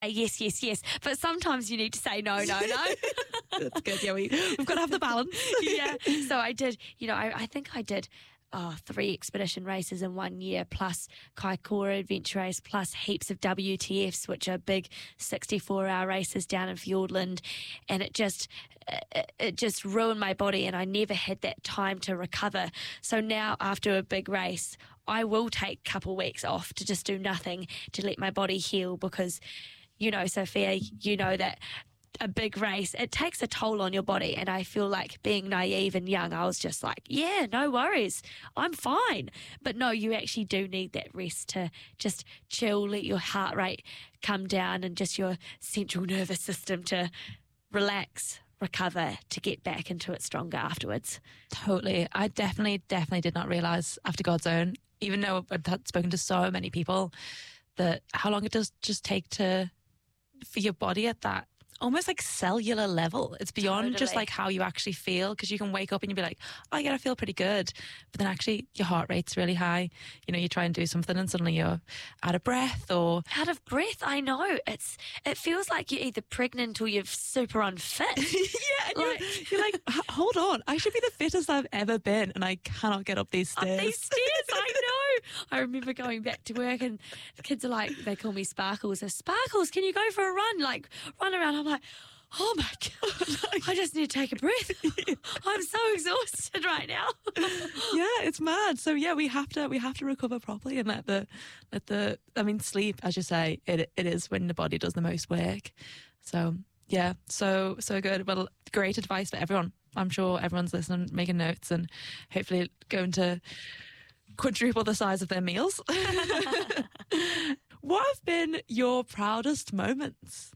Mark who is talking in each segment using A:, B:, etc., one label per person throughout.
A: yes, yes, yes. But sometimes you need to say no, no, no.
B: That's good. Yeah, we've got to have the balance.
A: Yeah. So I did, I think I did 3 expedition races in 1 year, plus Kaikoura Adventure Race, plus heaps of WTFs, which are big 64-hour races down in Fiordland. And it just ruined my body, and I never had that time to recover. So now after a big race, I will take a couple weeks off to just do nothing to let my body heal, because Sophia, that a big race, it takes a toll on your body. And I feel like, being naive and young, I was just like, yeah, no worries, I'm fine. But no, you actually do need that rest to just chill, let your heart rate come down, and just your central nervous system to relax, recover, to get back into it stronger afterwards.
B: Totally. I definitely did not realise after God's Own, even though I've spoken to so many people, that how long it does just take for your body at that almost like cellular level. It's beyond just like how you actually feel, because you can wake up and you'll be like, oh yeah, I feel pretty good, but then actually your heart rate's really high. You try and do something and suddenly you're out of breath.
A: I know, it feels like you're either pregnant or you're super unfit.
B: Yeah, and you're like, hold on, I should be the fittest I've ever been, and I cannot get up these stairs.
A: I know. I remember going back to work, and the kids are like, they call me Sparkles. They're, Sparkles, can you go for a run? Like, run around. I'm like, oh my God, I just need to take a breath. I'm so exhausted right now.
B: Yeah, it's mad. So yeah, we have to recover properly, and sleep, as you say, it is when the body does the most work. So yeah, so good. Well, great advice for everyone. I'm sure everyone's listening, making notes, and hopefully going to quadruple the size of their meals. What have been your proudest moments?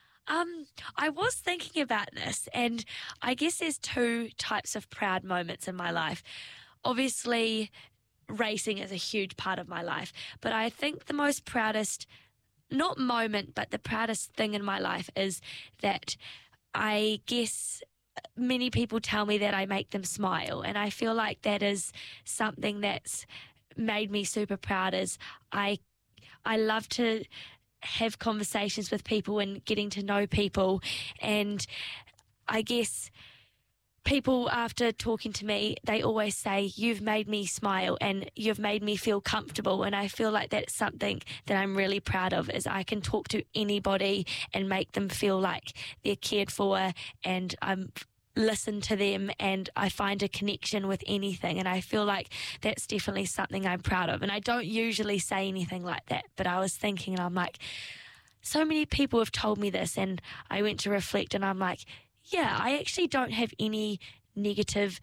A: I was thinking about this, and I guess there's 2 types of proud moments in my life. Obviously, racing is a huge part of my life, but I think the most proudest, not moment, but the proudest thing in my life is that I guess many people tell me that I make them smile, and I feel like that is something that's made me super proud. Is I love to have conversations with people and getting to know people, and I guess people, after talking to me, they always say, you've made me smile and you've made me feel comfortable. And I feel like that's something that I'm really proud of, is I can talk to anybody and make them feel like they're cared for, and I'm listen to them, and I find a connection with anything. And I feel like that's definitely something I'm proud of. And I don't usually say anything like that, but I was thinking, and I'm like, so many people have told me this, and I went to reflect, and I'm like, yeah, I actually don't have any negative,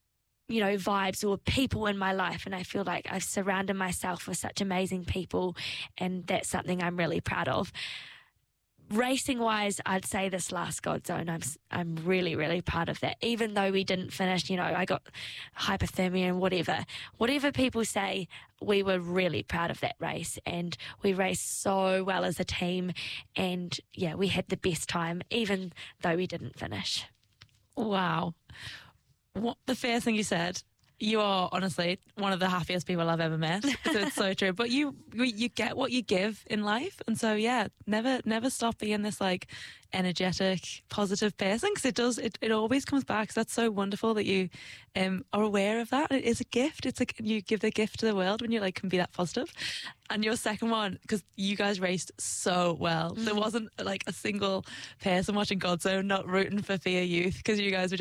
A: vibes or people in my life. And I feel like I've surrounded myself with such amazing people, and that's something I'm really proud of. Racing wise, I'd say this last God's Own, I'm really, really proud of that. Even though we didn't finish, I got hypothermia and whatever people say, we were really proud of that race, and we raced so well as a team, and yeah, we had the best time, even though we didn't finish.
B: Wow. What the first thing you said, you are honestly one of the happiest people I've ever met. So it's so true. But you get what you give in life. And so, yeah, never stop being this like energetic, positive person, because it always comes back. So that's so wonderful that you are aware of that. It is a gift. It's like you give the gift to the world when you like can be that positive. And your second one, because you guys raced so well. There wasn't like a single person watching God's Own not rooting for Fia Youth, because you guys were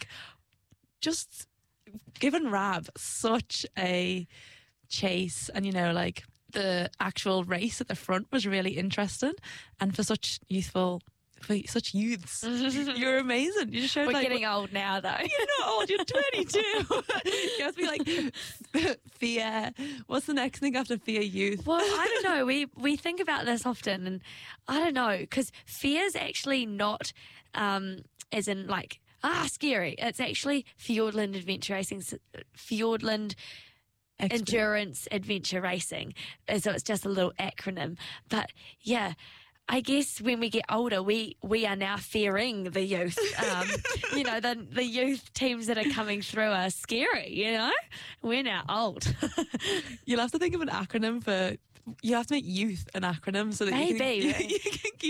B: just given Rab such a chase, and like the actual race at the front was really interesting, and for such youths, you're amazing. You just showed
A: We're getting old now, though.
B: You're not old, you're 22. You have to be like Fia. What's the next thing after Fia Youth?
A: Well, I don't know. We think about this often, and I don't know, because Fia's actually not as in like scary. It's actually Fiordland Adventure Racing, Fiordland Endurance Adventure Racing. So it's just a little acronym. But yeah, I guess when we get older, we are now fearing the youth. The youth teams that are coming through are scary, We're now old.
B: You'll have to think of an acronym for, you have to make youth an acronym so that
A: maybe.
B: you can keep